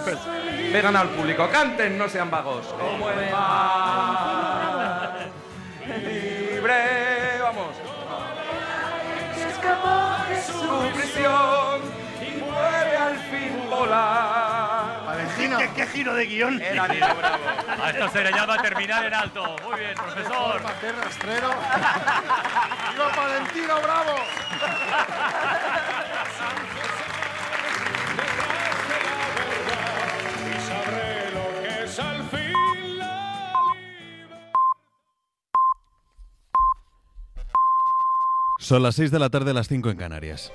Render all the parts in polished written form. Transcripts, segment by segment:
Pegan al público, canten, no sean vagos. Como el mar libre, vamos. Se escapó de su prisión y puede al fin volar. Valentino, ¿qué giro de guión? Era Nino Bravo. A esto se le llama terminar en alto. Muy bien, profesor. ¡Qué rastrero! ¡Viva Valentino Bravo! Son las 6 de la tarde, las 5 en Canarias.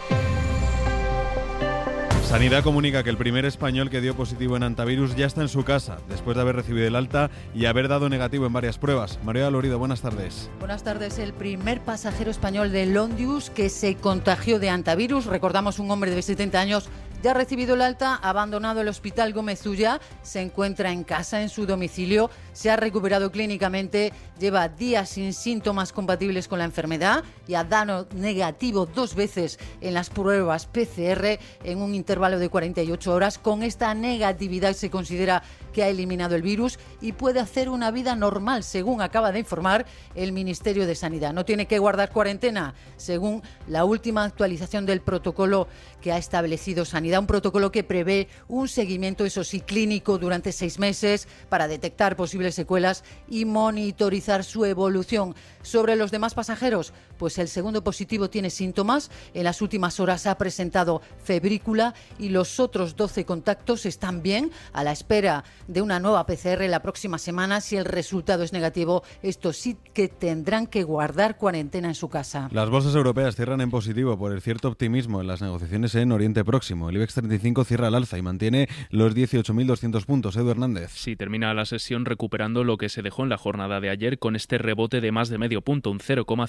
Sanidad comunica que el primer español que dio positivo en antivirus ya está en su casa, después de haber recibido el alta y haber dado negativo en varias pruebas. María Lorido, buenas tardes. Buenas tardes. El primer pasajero español de Londius que se contagió de antivirus, recordamos un hombre de 70 años, ya ha recibido el alta, ha abandonado el hospital Gómez Ulla, se encuentra en casa, en su domicilio, se ha recuperado clínicamente, lleva días sin síntomas compatibles con la enfermedad y ha dado negativo 2 veces en las pruebas PCR en un intervalo de 48 horas. Con esta negatividad se considera que ha eliminado el virus y puede hacer una vida normal, según acaba de informar el Ministerio de Sanidad. No tiene que guardar cuarentena, según la última actualización del protocolo que ha establecido Sanidad, un protocolo que prevé un seguimiento, eso sí, clínico durante 6 meses para detectar posibles secuelas y monitorizar su evolución. Sobre los demás pasajeros, pues el segundo positivo tiene síntomas, en las últimas horas ha presentado febrícula y los otros 12 contactos están bien, a la espera de una nueva PCR la próxima semana. Si el resultado es negativo, estos sí que tendrán que guardar cuarentena en su casa. Las bolsas europeas cierran en positivo por el cierto optimismo en las negociaciones en Oriente Próximo. El IBEX 35 cierra al alza y mantiene los 18.200 puntos. Edu Hernández. Sí, termina la sesión recuperando lo que se dejó en la jornada de ayer con este rebote de más de medio punto, un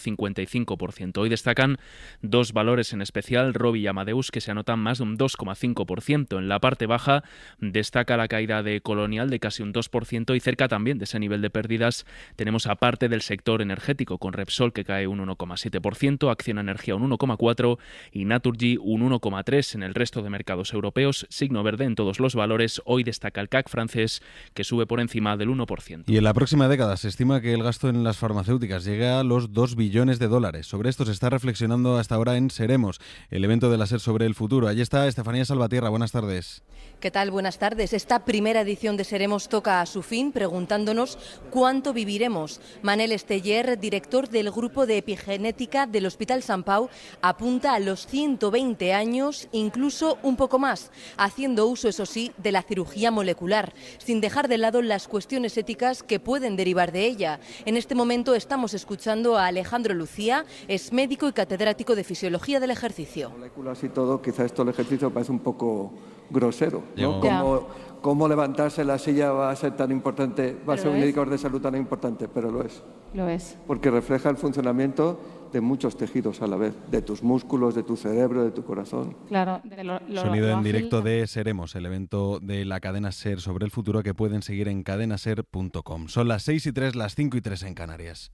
0,55%. Hoy destacan 2 valores en especial, Robi y Amadeus, que se anotan más de un 2,5%. En la parte baja destaca la caída de Colonial de casi un 2% y cerca también de ese nivel de pérdidas tenemos aparte del sector energético, con Repsol que cae un 1,7%, Acciona Energía un 1,4% y Naturgy un 1,3%. En el resto de mercados europeos, signo verde en todos los valores. Hoy destaca el CAC francés, que sube por encima del 1%. Y en la próxima década se estima que el gasto en las farmacéuticas llegue a los $2 billones. Sobre esto se está reflexionando hasta ahora en Seremos, el evento de la SER sobre el futuro. Allí está Estefanía Salvatierra, buenas tardes. ¿Qué tal? Buenas tardes. Esta primera edición de Seremos toca a su fin preguntándonos cuánto viviremos. Manel Esteller, director del Grupo de Epigenética del Hospital Sant Pau, apunta a los 120 años, incluso un poco más, haciendo uso, eso sí, de la cirugía molecular, sin dejar de lado las cuestiones éticas que pueden derivar de ella. En este momento estamos escuchando a Alejandro Lucía, es médico y catedrático de Fisiología del Ejercicio. Moléculas y todo, quizá esto el ejercicio parece un poco grosero, ¿no? ¿Cómo levantarse la silla va a ser tan importante, va a ser un indicador de salud tan importante? Pero lo es. Lo es. Porque refleja el funcionamiento de muchos tejidos a la vez, de tus músculos, de tu cerebro, de tu corazón. Claro. Sonido en directo de Seremos, el evento de la cadena SER sobre el futuro que pueden seguir en cadenaser.com. Son las 6:03, las 5:03 en Canarias.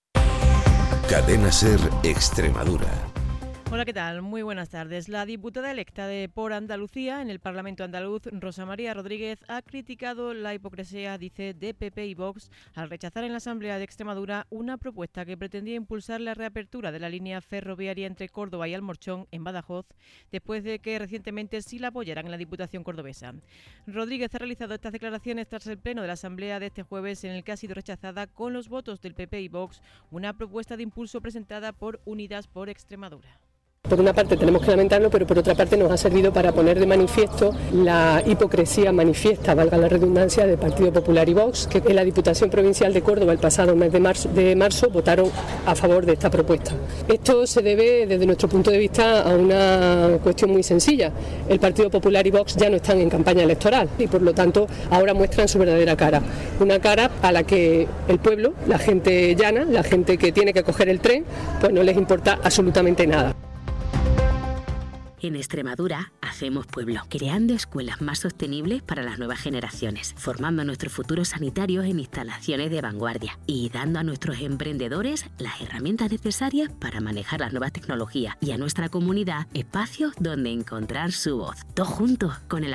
Cadena SER Extremadura. Hola, ¿qué tal? Muy buenas tardes. La diputada electa por Andalucía en el Parlamento andaluz, Rosa María Rodríguez, ha criticado la hipocresía, dice, de PP y Vox al rechazar en la Asamblea de Extremadura una propuesta que pretendía impulsar la reapertura de la línea ferroviaria entre Córdoba y Almorchón, en Badajoz, después de que recientemente sí la apoyaran en la Diputación cordobesa. Rodríguez ha realizado estas declaraciones tras el pleno de la Asamblea de este jueves, en el que ha sido rechazada con los votos del PP y Vox una propuesta de impulso presentada por Unidas por Extremadura. Por una parte tenemos que lamentarlo, pero por otra parte nos ha servido para poner de manifiesto la hipocresía manifiesta, valga la redundancia, del Partido Popular y Vox, que en la Diputación Provincial de Córdoba el pasado mes de marzo votaron a favor de esta propuesta. Esto se debe, desde nuestro punto de vista, a una cuestión muy sencilla. El Partido Popular y Vox ya no están en campaña electoral y, por lo tanto, ahora muestran su verdadera cara. Una cara a la que el pueblo, la gente llana, la gente que tiene que coger el tren, pues no les importa absolutamente nada. En Extremadura hacemos pueblo, creando escuelas más sostenibles para las nuevas generaciones, formando a nuestros futuros sanitarios en instalaciones de vanguardia y dando a nuestros emprendedores las herramientas necesarias para manejar las nuevas tecnologías y a nuestra comunidad espacios donde encontrar su voz. Todos juntos con el